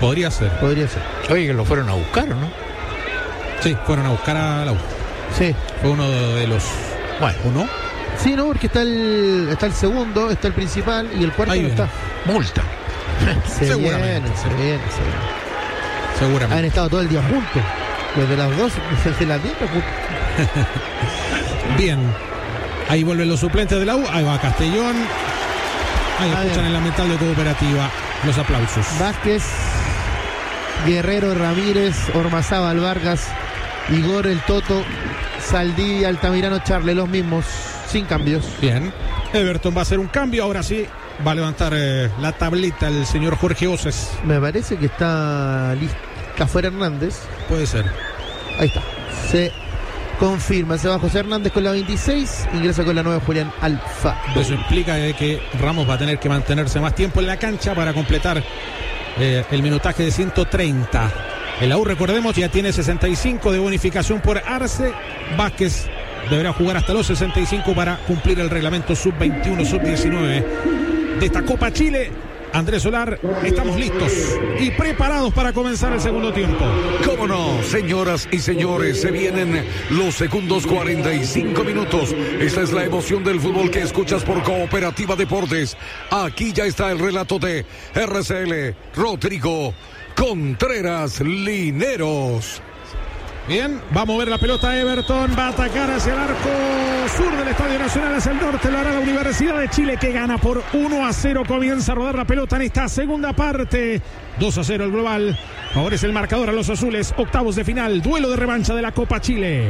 Podría ser. Oye, que lo fueron a buscar, ¿no? Sí, fueron a buscar a la U. Sí. Fue uno de los... Bueno, ¿uno? Sí, no, porque está el segundo, está el principal y el cuarto ahí no está. Multa. Seguramente. Se viene. Seguramente. Han estado todo el día juntos. Desde las 2, desde las 10 juntos. Bien. Ahí vuelven los suplentes de la U. Ahí va Castellón. Ahí escuchan en la mental de Cooperativa los aplausos. Vázquez, Guerrero, Ramírez, Ormazábal, Vargas, Igor, el Toto, Saldivia, Altamirano, Charle, los mismos, sin cambios. Bien. Everton va a hacer un cambio. Ahora sí va a levantar la tablita el señor Jorge Oces. Me parece que está fuera Hernández. Puede ser. Ahí está. Se confirma. Se va José Hernández con la 26. Ingresa con la 9 Julián Alfa. Eso implica que Ramos va a tener que mantenerse más tiempo en la cancha para completar el minutaje de 130. El AU, recordemos, ya tiene 65 de bonificación por Arce. Vázquez deberá jugar hasta los 65 para cumplir el reglamento sub-21, sub-19 de esta Copa Chile. Andrés Solar, estamos listos y preparados para comenzar el segundo tiempo. ¿Cómo no, señoras y señores? Se vienen los segundos 45 minutos. Esta es la emoción del fútbol que escuchas por Cooperativa Deportes. Aquí ya está el relato de RCL Rodrigo Contreras Lineros. Bien, va a mover la pelota Everton, va a atacar hacia el arco sur del Estadio Nacional, hacia el norte, lo hará la Universidad de Chile, que gana por 1-0, comienza a rodar la pelota en esta segunda parte, 2-0 el global, favorece el marcador a los azules, octavos de final, duelo de revancha de la Copa Chile.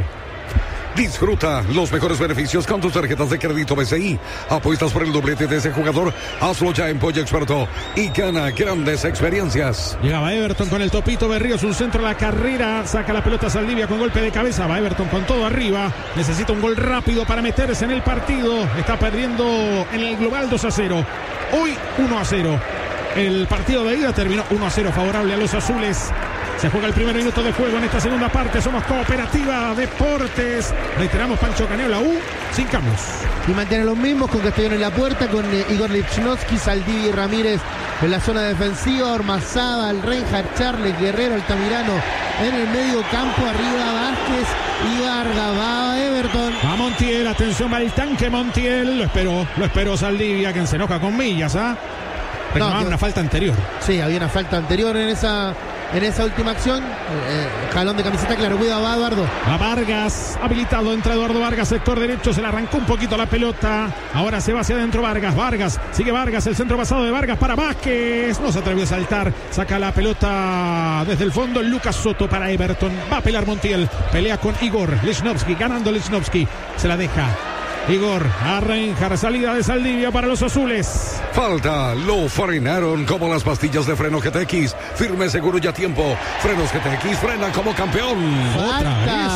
Disfruta los mejores beneficios con tus tarjetas de crédito BCI. Apuestas por el doblete de ese jugador. Hazlo ya en Pollo Experto y gana grandes experiencias. Llegaba Everton con el topito Berríos, un centro a la carrera. Saca la pelota Saldivia con golpe de cabeza. Va Everton con todo arriba. Necesita un gol rápido para meterse en el partido. Está perdiendo en el global 2-0. Hoy 1-0. El partido de ida terminó 1-0 favorable a los azules. Se juega el primer minuto de juego en esta segunda parte. Somos Cooperativa Deportes. Reiteramos, Pancho Caneo, la U, sin cambios. Y mantiene los mismos, con Castellón en la puerta, con Igor Lichnowsky, Saldivia y Ramírez en la zona defensiva, Ormazábal, Reinhardt, Charles, Guerrero, Altamirano en el medio campo, arriba Vázquez y Vargas. Va Everton. Va Montiel, atención, va el tanque Montiel. Lo esperó Saldivia, quien se enoja con Millas, reclamaban una falta anterior. Sí, había una falta anterior en esa última acción. Jalón de camiseta, claro, cuidado, va Eduardo. A Vargas, habilitado, entra Eduardo Vargas, sector derecho, se le arrancó un poquito la pelota. Ahora se va hacia adentro Vargas, sigue Vargas, el centro pasado de Vargas para Vázquez. No se atrevió a saltar, saca la pelota desde el fondo. Lucas Soto para Everton. Va a pelear Montiel, pelea con Igor Lichnowsky, ganando Lichnowsky. Se la deja Igor a Reinhardt, salida de Saldivia para los azules. Falta, lo frenaron como las pastillas de freno GTX. Firme, seguro y a tiempo. Frenos GTX, frena como campeón. Otra vez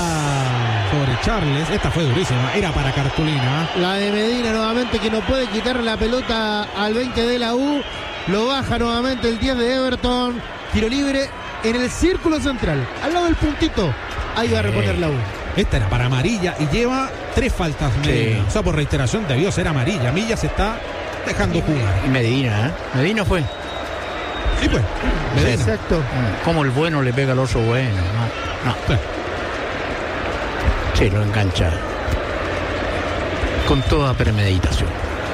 sobre Charles, esta fue durísima, era para cartulina. La de Medina nuevamente, que no puede quitarle la pelota al 20 de la U. Lo baja nuevamente el 10 de Everton. Tiro libre en el círculo central, al lado del puntito. Ahí va a reponer la U. Esta era para amarilla y lleva 3 faltas. Medina. Sí. O sea, por reiteración debió ser amarilla. Milla se está dejando jugar. Y Medina, Medina fue. Sí, pues. Medina. Exacto. Como el bueno le pega al oso bueno. No. Sí, lo engancha. Con toda premeditación.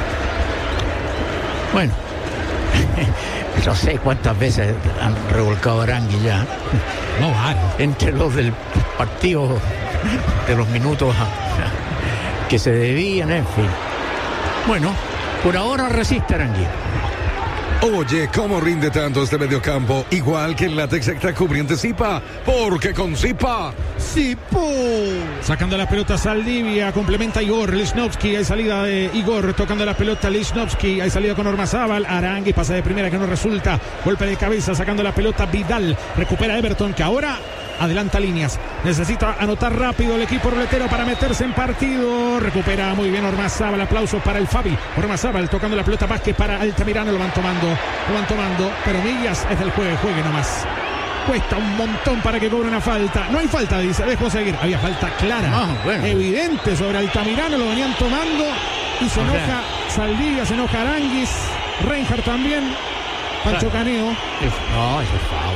Bueno. No sé cuántas veces han revolcado a Arangui ya. No vale. Entre los del partido, de los minutos que se debían, en fin. Bueno, por ahora resiste Arangui. Oye, ¿cómo rinde tanto este mediocampo? Igual que el látex extra cubriente Zipa, porque con Zipa... ¡Zipo! Sacando la pelota Saldivia, complementa Igor Lichnowsky, hay salida de Igor, tocando la pelota Lichnowsky, hay salida con Ormazábal, Arangui pasa de primera que no resulta, golpe de cabeza, sacando la pelota Vidal, recupera Everton, que ahora adelanta líneas, necesita anotar rápido el equipo ruletero para meterse en partido, recupera muy bien Ormazábal, aplausos para el Fabi, Ormazábal tocando la pelota Vázquez para Altamirano, lo van tomando, pero Millas es del juegue nomás. Cuesta un montón para que cobre una falta. No hay falta, dice, dejo seguir. Había falta clara, evidente sobre Altamirano, lo venían tomando y se enoja Saldivia, se enoja Aranguis, Reinhardt también, Pancho Caneo. No, eso es foul.